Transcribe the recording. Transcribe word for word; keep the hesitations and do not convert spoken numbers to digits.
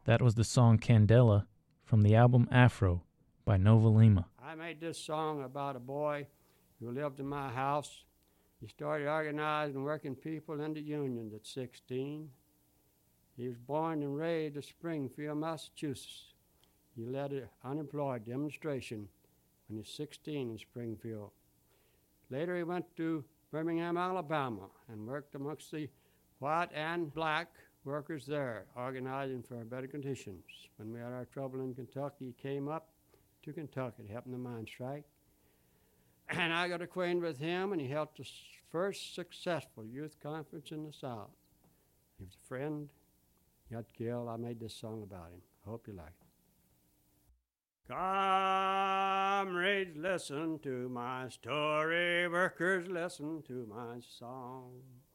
That was the song Candela from the album Afro by Nova Lima. I made this song about a boy who lived in my house. He started organizing working people into unions at sixteen. He was born and raised in Springfield, Massachusetts. He led an unemployed demonstration when he was sixteen in Springfield. Later he went to Birmingham, Alabama, and worked amongst the white and black workers there, organizing for better conditions. When we had our trouble in Kentucky, he came up to Kentucky to help in the mine strike. And I got acquainted with him, and he helped the first successful youth conference in the South. He was a friend. He got killed. I made this song about him. I hope you like it. Comrades, listen to my story. Workers, listen to my song.